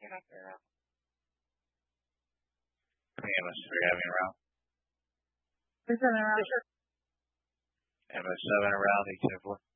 MS3 having around. Who's in around? MS7 around, 1804.